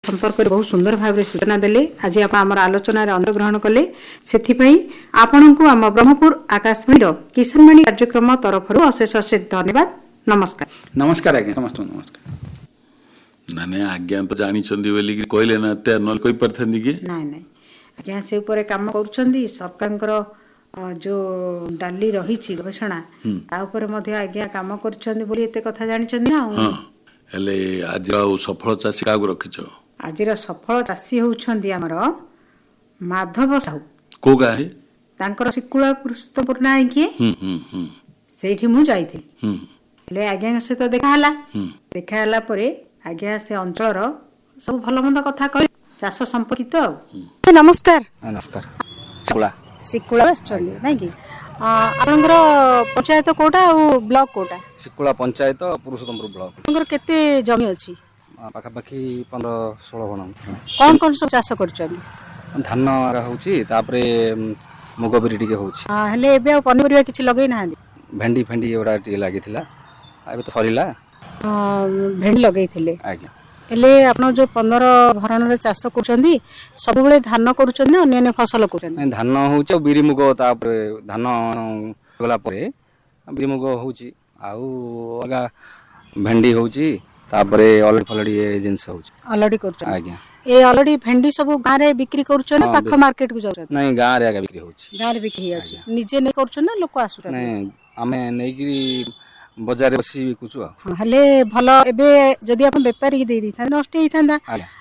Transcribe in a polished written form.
संपर्क में बहुत सुंदर भाव सूचना देले। आज आप आम आलोचन अंशग्रहण कले से आपण को आम ब्रह्मपुर आकाशवाणी किसानवाणी कार्यक्रम तरफ अशेष अशेष धन्यवाद। नमस्कार। नमस्कार आज्ञा समस्त नमस्कार। ना आज्ञा तो जानी बोली कहले ना न कही पारथांती कि नाଇଁ नाଇଁ आज्ञा से ऊपर काम करुछंदी सरकार जो डाली रही गवेषणा आज्ञा काम करुछंदी बोली एते कथा जानिछंदी ना। हेले आज सफल चाषी क्या रखिछ? आज सफल चाषी होउछंदी हमर माधव साहू। को गाँ है तांकर सिकुला पुरुषोत्तमपुर ना कि सेठी मु जाइथिली ले आज्ञा सहित देखा परे आज्ञा से अंचल सब भल मंद कथा कह चाष संपर्कित। नमस्कार। नमस्कार। सिकुला नहीं कि आपनकर पंचायत कोटा और ब्लॉक कोटा? सिकुला पंचायत पुरुषोत्तमपुर ब्लॉक। आपनकर केते जमी अछि? पाखापाखि 15-16 गण। कौन कौन सब चाष करछन? धान होउची तापरे मुग बिरी टिके होउची। हेले एबे पनिपरिया किछि लगै ना? भेंडी फेंडी एवडा टिके लागिथिला एबे तो सरीला। भेंडी लगैथिले? आज्ञा। हेले आपन जो 15 भरण रे चाष करछंदी सब बेले धान करछन ना अन्य फसल करछन? धान होउची बिरी मुग तापरे धान गला परे बिरी मुग होउची आउ अलगा भेंडी होउची तापरे अलड़ी फलड़ी जिंस होउची। अलड़ी करछन? आज्ञा। ए अलड़ी भेंडी सब गाँ रे बिक्री करछन ना पाख मार्केट को जाउछन? नहीं गाँ रे आगे बिक्री होउची। गाँ रे बिक्री होउची निजे नै करछन ना लोक आसुछन? नहीं आमे नेगिरी बाजार बसी बिकुछु। हेले भलो एबे जदी आपण व्यापारी के दे दी था नष्ट ही था